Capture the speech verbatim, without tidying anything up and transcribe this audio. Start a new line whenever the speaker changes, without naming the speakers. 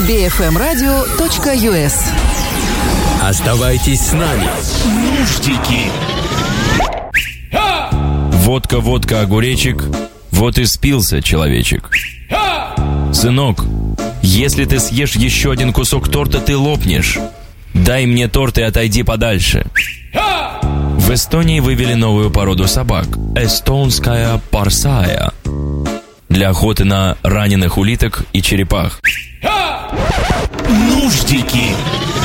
би эф эм радио точка ю эс.
Оставайтесь с нами. Нуждики.
Водка, водка, огуречек. Вот и спился человечек. Сынок, если ты съешь еще один кусок торта, ты лопнешь. Дай мне торт и отойди подальше. В Эстонии вывели новую породу собак – эстонская парсая, для охоты на раненых улиток и черепах.
Нуждики.